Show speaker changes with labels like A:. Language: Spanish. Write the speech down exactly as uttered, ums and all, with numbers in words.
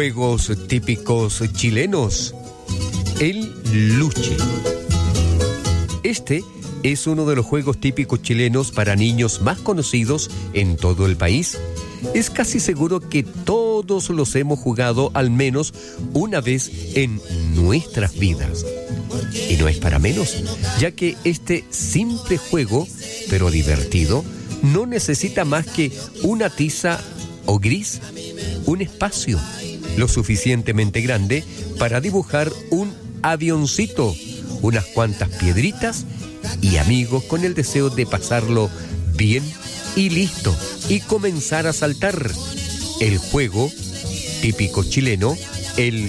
A: Juegos típicos chilenos. El luche. Este es uno de los juegos típicos chilenos para niños más conocidos en todo el país. Es casi seguro que todos los hemos jugado al menos una vez en nuestras vidas. Y no es para menos, ya que este simple juego, pero divertido, no necesita más que una tiza o gris, un espacio lo suficientemente grande para dibujar un avioncito, unas cuantas piedritas y amigos con el deseo de pasarlo bien y listo, y comenzar a saltar. El juego típico chileno, el